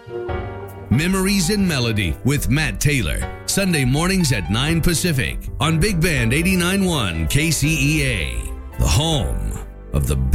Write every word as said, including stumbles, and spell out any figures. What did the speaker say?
Memories in Melody with Matt Taylor. Sunday mornings at nine Pacific on Big Band eighty-nine point one K C E A. The home of the